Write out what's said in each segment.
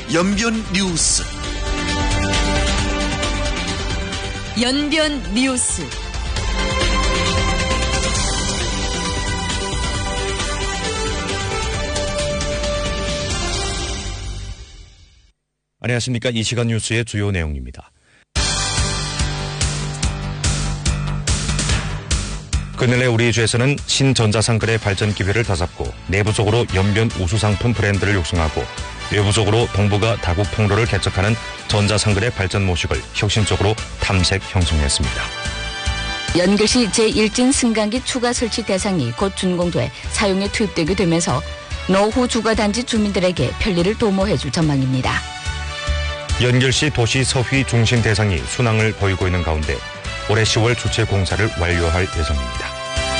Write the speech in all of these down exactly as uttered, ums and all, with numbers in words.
연변 뉴스. 연변 뉴스. 안녕하십니까. 이 시간 뉴스의 주요 내용입니다. 그늘에 우리 주에서는 신전자상거래 발전 기회를 다잡고 내부적으로 연변 우수상품 브랜드를 육성하고 외부적으로 동북아 다국 통로를 개척하는 전자상거래 발전 모식을 혁신적으로 탐색 형성했습니다. 연결시 제일 진 승강기 추가 설치 대상이 곧 준공돼 사용에 투입되게 되면서 노후 주거단지 주민들에게 편리를 도모해줄 전망입니다. 연결시 도시 서휘 중심 대상이 순항을 보이고 있는 가운데 올해 시월 주체 공사를 완료할 예정입니다.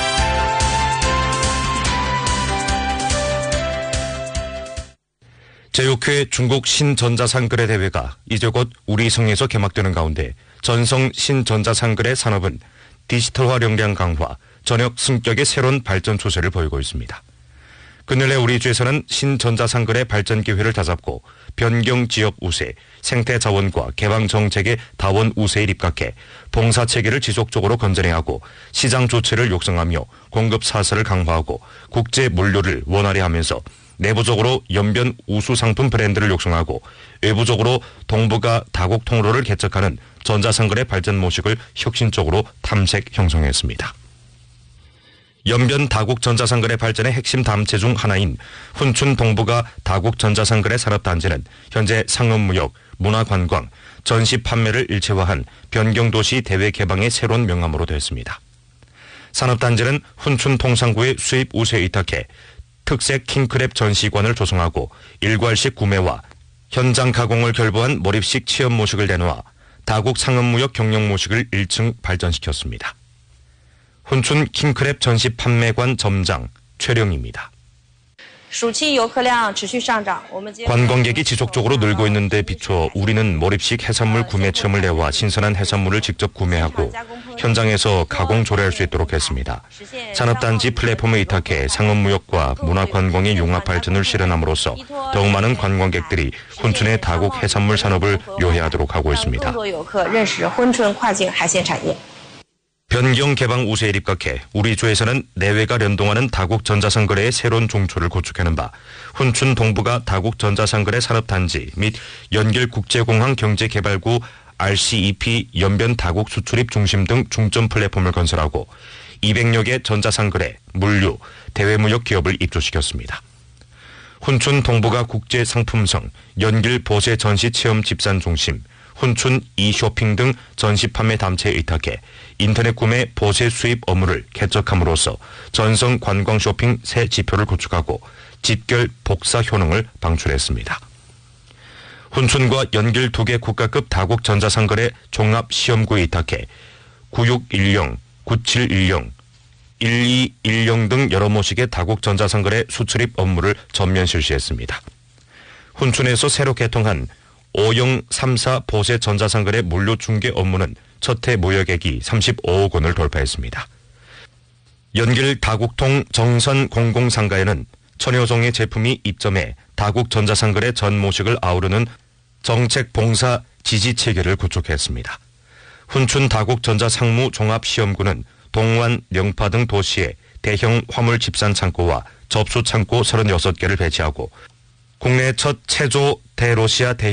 제육 회 중국 신전자상거래 대회가 이제 곧 우리 성에서 개막되는 가운데 전성 신전자상거래 산업은 디지털화 역량 강화, 전역 승격의 새로운 발전 추세를 보이고 있습니다. 그늘에 우리 주에서는 신전자상거래 발전 기회를 다잡고 변경 지역 우세, 생태 자원과 개방 정책의 다원 우세에 입각해 봉사 체계를 지속적으로 건전해하고 시장 조치를 육성하며 공급 사슬을 강화하고 국제 물류를 원활히 하면서 내부적으로 연변 우수 상품 브랜드를 육성하고 외부적으로 동북아 다국 통로를 개척하는 전자상거래 발전 모식을 혁신적으로 탐색 형성했습니다. 연변 다국 전자상거래 발전의 핵심 담체 중 하나인 훈춘 동북아 다국 전자상거래 산업단지는 현재 상업무역, 문화관광, 전시 판매를 일체화한 변경도시 대외 개방의 새로운 명암으로 되었습니다. 산업단지는 훈춘 통상구의 수입 우세에 의탁해 특색 킹크랩 전시관을 조성하고 일괄식 구매와 현장 가공을 결부한 몰입식 체험 모식을 내놓아 다국 상업무역 경영 모식을 일 층 발전시켰습니다. 훈춘 킹크랩 전시 판매관 점장 최령입니다. 관광객이 지속적으로 늘고 있는 데 비춰 우리는 몰입식 해산물 구매 체험을 내와 신선한 해산물을 직접 구매하고 현장에서 가공 조리할 수 있도록 했습니다. 산업단지 플랫폼에 의탁해 상업무역과 문화관광의 융합 발전을 실현함으로써 더욱 많은 관광객들이 훈춘의 다국 해산물 산업을 요해하도록 하고 있습니다. 변경 개방 우세에 입각해 우리 주에서는 내외가 연동하는 다국 전자상거래의 새로운 종초를 구축하는 바 훈춘 동북아 다국 전자상거래 산업단지 및 연결 국제공항 경제개발구 알씨이피 연변 다국 수출입 중심 등 중점 플랫폼을 건설하고 이백여 개 전자상거래, 물류, 대외무역 기업을 입주시켰습니다. 훈춘 동북아 국제상품성, 연길 보세 전시 체험 집산 중심, 훈춘 이쇼핑 등 전시 판매 담체에 의탁해 인터넷 구매 보세 수입 업무를 개척함으로써 전성 관광 쇼핑 새 지표를 구축하고 집결 복사 효능을 방출했습니다. 훈춘과 연길 두 개 국가급 다국 전자상거래 종합시험구에 의탁해 구육일공, 구칠일공, 일이일공 등 여러 모식의 다국 전자상거래 수출입 업무를 전면 실시했습니다. 훈춘에서 새로 개통한 오공삼사 보세 전자상거래 물류 중개 업무는 첫해 무역액이 삼십오억 원을 돌파했습니다. 연길 다국통 정선 공공상가에는 천여 종의 제품이 입점해 다국 전자상거래 전 모식을 아우르는 정책 봉사 지지 체계를 구축했습니다. 훈춘 다국 전자상무 종합시험구는 동완, 영파 등 도시에 대형 화물 집산 창고와 접수 창고 서른여섯 개를 배치하고 국내 첫 체조 대로시아 대